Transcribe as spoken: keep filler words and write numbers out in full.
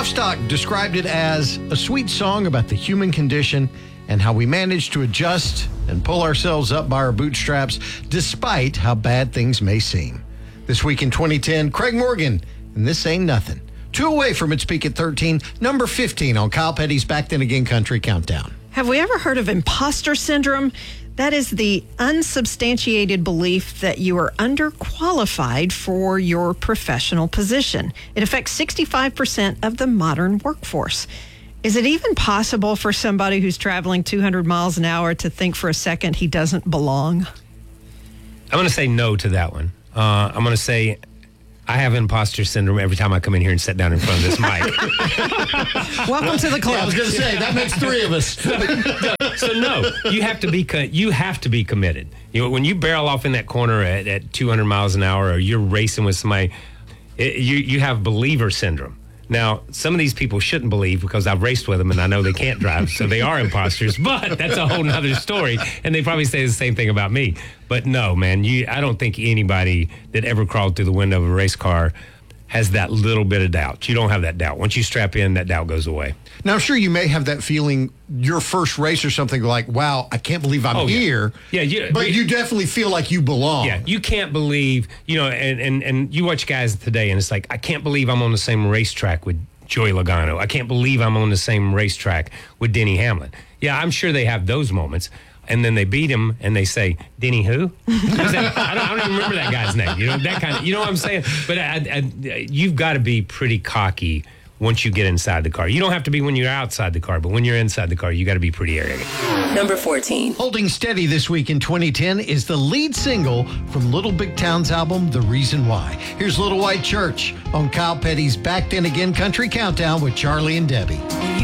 Lovestock described it as a sweet song about the human condition and how we manage to adjust and pull ourselves up by our bootstraps despite how bad things may seem. This week in twenty ten, Craig Morgan, and This Ain't Nothing. Two away from its peak at thirteen, number fifteen on Kyle Petty's Back Then Again Country Countdown. Have we ever heard of imposter syndrome? That is the unsubstantiated belief that you are underqualified for your professional position. It affects sixty-five percent of the modern workforce. Is it even possible for somebody who's traveling two hundred miles an hour to think for a second he doesn't belong? I'm going to say no to that one. Uh, I'm going to say I have imposter syndrome every time I come in here and sit down in front of this mic. Welcome to the club. Yeah, I was going to say, that makes three of us. So no, you have to be co- you have to be committed. You know, when you barrel off in that corner at, at two hundred miles an hour, or you're racing with somebody, it, you you have believer syndrome. Now, some of these people shouldn't believe because I've raced with them and I know they can't drive, so they are imposters. But that's a whole nother story, and they probably say the same thing about me. But no, man, you I don't think anybody that ever crawled through the window of a race car has that little bit of doubt. You don't have that doubt. Once you strap in, that doubt goes away. Now, I'm sure you may have that feeling your first race or something like, wow, I can't believe I'm Oh, yeah. here. Yeah, you- but we- you definitely feel like you belong. Yeah, you can't believe, you know, and, and, and you watch guys today, and it's like, I can't believe I'm on the same racetrack with Joey Logano. I can't believe I'm on the same racetrack with Denny Hamlin. Yeah, I'm sure they have those moments. And then they beat him, and they say, Denny who? I don't, I don't even remember that guy's name. You know, that kind of, you know what I'm saying? But I, I, you've got to be pretty cocky once you get inside the car. You don't have to be when you're outside the car, but when you're inside the car, you got to be pretty arrogant. Number fourteen. Holding steady this week in twenty ten is the lead single from Little Big Town's album, The Reason Why. Here's Little White Church on Kyle Petty's Back Then Again Country Countdown with Charlie and Debbie.